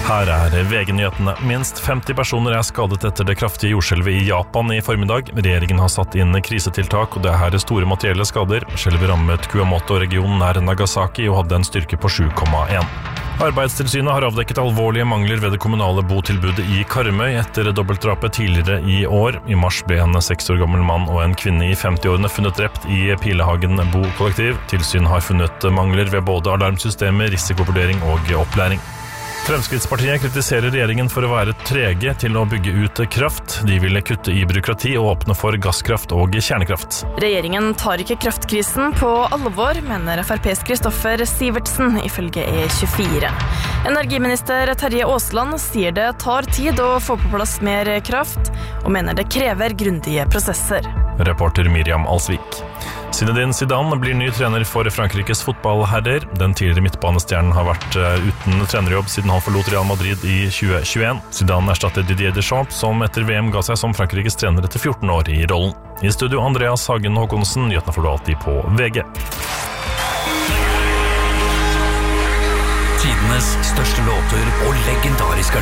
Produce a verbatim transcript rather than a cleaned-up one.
Her er V G-nyhetene. Minst femti personer er skadet etter det kraftige jordskjelvet i Japan i formiddag. Regjeringen har satt inn krisetiltak, og det er her store materielle skader. Skjelvet rammet Kumamoto-regionen nær Nagasaki og hadde en styrke på sju komma en. Arbeidstilsynet har avdekket alvorlige mangler ved det kommunale botilbudet i Karmøy etter dobbeltdrapet tidligere i år. I mars ble en seks år gammel mann og en kvinne i femti-årene funnet drept i Pilehagen bokollektiv. Tilsynet har funnet mangler ved både alarmsystemer, risikovurdering og opplæring. Fremskrittspartiet kritiserer regjeringen for å være trege til å bygge ut kraft. De vil kutte i byråkrati og åpne for gasskraft og kjernekraft. Regjeringen tar ikke kraftkrisen på alvor, mener F R P's Kristoffer Sivertsen, ifølge E tjuefire. Energiminister Terje Aasland sier det tar tid å få på plass mer kraft, og mener det krever grundige prosesser. Reporter Miriam Alsvik. Zinedine Zidane blir ny trener for Frankrikes fotballherrer. Den tidligere midtbanestjernen har vært uten trenerjobb siden han forlot Real Madrid i tjue tjueen. Zidane erstatter Didier Deschamps, som etter V M ga seg som Frankrikes trener etter fjorten år i rollen. I studio Andreas Hagen Håkonsen, nyhetene får du alltid på V G. Tidenes største låter og legendariske